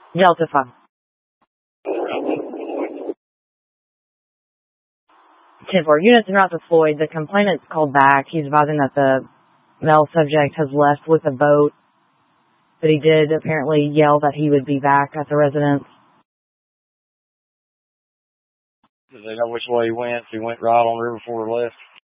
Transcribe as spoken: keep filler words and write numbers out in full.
Delta five. ten four. Units en route to Floyd. The complainant's called back. He's advising that the male subject has left with a boat, but he did apparently yell that he would be back at the residence. Do they know which way he went? If he went right on the river before he left?